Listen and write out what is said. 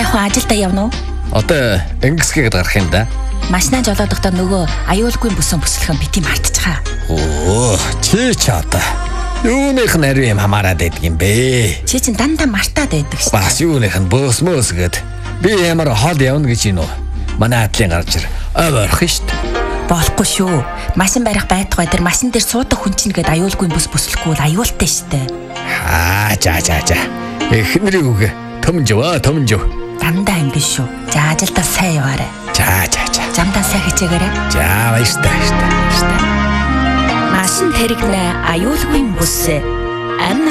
Ахаа ажилдаа явна уу? Одоо ингэсгээд гарах юм да. Машинаа жолоодохдоо нөгөө аюулгүй бүсэн бүслэхэн бити мартчихаа. Чи одоо юуных нь ари юм хамаарад байдаг юм бэ? Чи чинь дандаа мартаад байдаг шүү. Бас юуных нь бөөс гээд би ямар хол явна гэж юм уу? Манай атлын гарч ир. Ойрох шүү дээ. Болохгүй шүү. Машин барих байтугай дээр машин дээр суудаг хүн чинь гээд аюулгүй бүс бүслэхгүй бол аюултай шүү дээ. За. Эхнэрийг үгүй. Төмжөө. Дандаа ингэ шүү. За ажилдаа сайн яваарай. За. Замдаа сайн хичээгээрэй. За баярлалаа. Машин тэрэгнэ аюулгүй бүс.